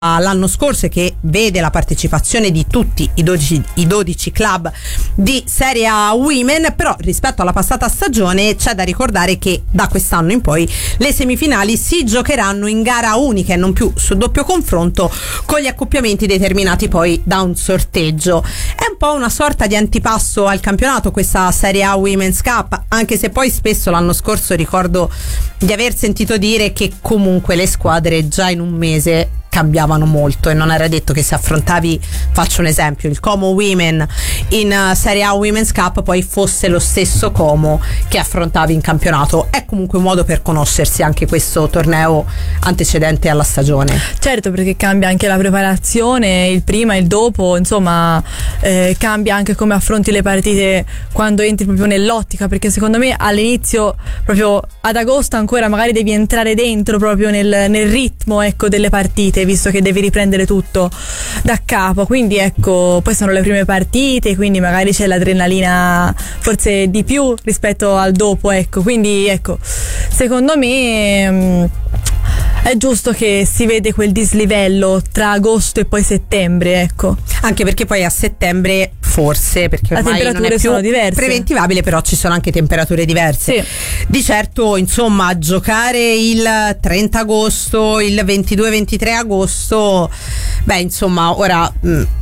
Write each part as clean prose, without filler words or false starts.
l'anno scorso e che vede la partecipazione di tutti i 12 club di Serie A Women, però rispetto alla passata stagione c'è da ricordare che da quest'anno in poi le semifinali si giocheranno in gara unica e non più su doppio confronto, con gli accoppiamenti determinati poi da un sorteggio. È un po' una sorta di antipasto al campionato questa Serie A Women's Cup, anche se poi spesso l'anno scorso ricordo di aver sentito dire che comunque le squadre già in un mese cambiavano molto e non era detto che se affrontavi, faccio un esempio, il Como Women in Serie A Women's Cup poi fosse lo stesso Como che affrontavi in campionato. È comunque un modo per conoscersi anche questo torneo antecedente alla stagione. Certo, perché cambia anche la preparazione, il prima e il dopo, insomma cambia anche come affronti le partite quando entri proprio nell'ottica, perché secondo me all'inizio, proprio ad agosto ancora, magari devi entrare dentro proprio nel ritmo, ecco, delle partite, visto che devi riprendere tutto da capo. Quindi ecco, poi sono le prime partite, quindi magari c'è l'adrenalina forse di più rispetto al dopo, ecco. Quindi ecco, secondo me è giusto che si vede quel dislivello tra agosto e poi settembre, ecco. Anche perché poi a settembre forse, perché ormai non è più preventivabile, però ci sono anche temperature diverse. Sì. Di certo, insomma, giocare il 30 agosto, il 22-23 agosto, beh, insomma, ora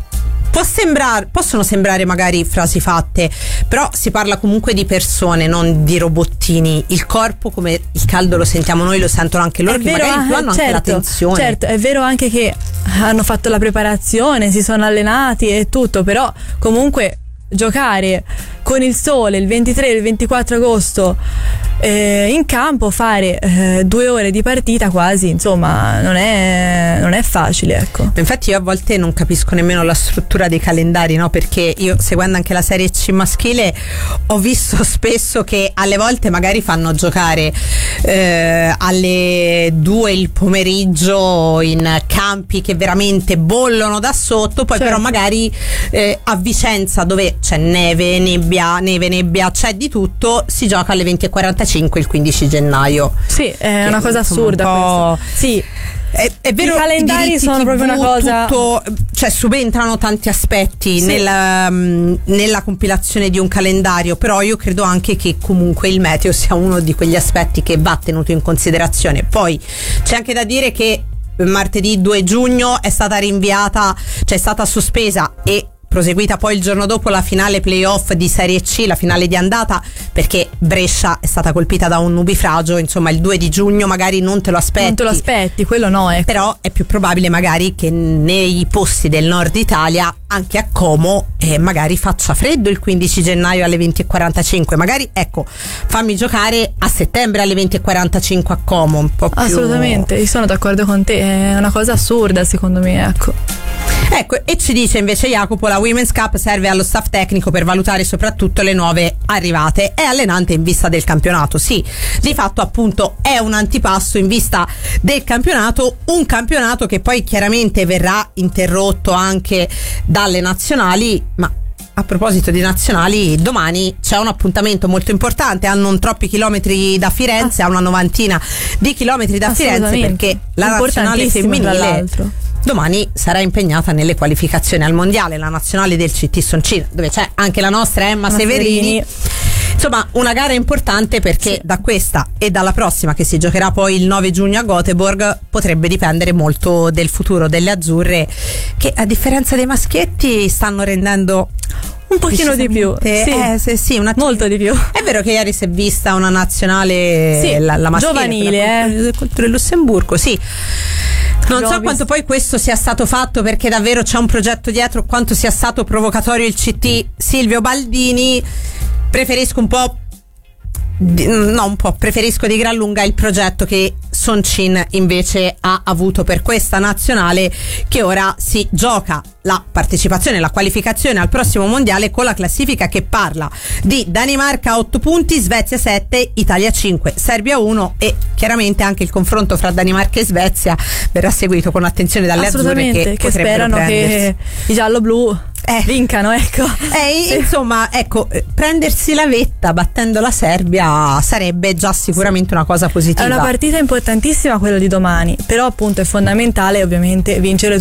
possono sembrare magari frasi fatte, però si parla comunque di persone, non di robottini. Il corpo, come il caldo lo sentiamo noi, lo sentono anche loro, che magari più hanno anche la tensione. Certo, è vero anche che hanno fatto la preparazione, si sono allenati e tutto, però comunque giocare con il sole il 23 e il 24 agosto in campo, fare 2 ore di partita quasi, insomma, non è facile, ecco. Infatti io a volte non capisco nemmeno la struttura dei calendari, no? Perché io, seguendo anche la Serie C maschile, ho visto spesso che alle volte magari fanno giocare alle 2 il pomeriggio in campi che veramente bollono da sotto, poi certo, però magari a Vicenza, dove c'è neve, nebbia, c'è di tutto, si gioca alle 20:45 il 15 gennaio. Sì, è una cosa assurda questa. Sì. È vero, i calendari sono proprio una cosa, tutto, cioè subentrano tanti aspetti, sì, nella compilazione di un calendario, però io credo anche che comunque il meteo sia uno di quegli aspetti che va tenuto in considerazione. Poi c'è anche da dire che martedì 2 giugno è stata rinviata, cioè è stata sospesa e proseguita poi il giorno dopo la finale playoff di Serie C, la finale di andata, perché Brescia è stata colpita da un nubifragio. Insomma, il 2 di giugno magari non te lo aspetti, quello no, ecco. Però è più probabile magari che nei posti del nord Italia, anche a Como, magari faccia freddo il 15 gennaio alle 20:45. Magari, ecco, fammi giocare a settembre alle 20:45 a Como, un po' più. Assolutamente, io sono d'accordo con te, è una cosa assurda secondo me, ecco. Ecco, e ci dice invece Jacopo, la Women's Cup serve allo staff tecnico per valutare soprattutto le nuove arrivate, è allenante in vista del campionato. Sì, di fatto appunto è un antipasto in vista del campionato, un campionato che poi chiaramente verrà interrotto anche dalle nazionali. Ma a proposito di nazionali, domani c'è un appuntamento molto importante a non troppi chilometri da Firenze, a una 90 di chilometri da Firenze, perché la nazionale femminile domani sarà impegnata nelle qualificazioni al mondiale, la nazionale del CT Soncina, dove c'è anche la nostra Emma Severini. Insomma, una gara importante, perché sì, da questa e dalla prossima, che si giocherà poi il 9 giugno a Göteborg, potrebbe dipendere molto del futuro delle azzurre, che a differenza dei maschietti stanno rendendo un pochino di più, sì, molto di più. È vero che ieri si è vista una nazionale, sì, la maschile, giovanile, contro il Lussemburgo, sì. Non so quanto poi questo sia stato fatto, perché davvero c'è un progetto dietro, quanto sia stato provocatorio il CT Silvio Baldini. Preferisco preferisco di gran lunga il progetto che Soncin invece ha avuto per questa nazionale, che ora si gioca la partecipazione, la qualificazione al prossimo mondiale, con la classifica che parla di Danimarca 8 punti, Svezia 7, Italia 5, Serbia 1, e chiaramente anche il confronto fra Danimarca e Svezia verrà seguito con attenzione dalle azzurre, che sperano prendersi, che i giallo-blu vincano, ecco. Insomma, ecco, prendersi la vetta battendo la Serbia sarebbe già sicuramente una cosa positiva. È una partita importantissima quella di domani, però appunto è fondamentale ovviamente vincere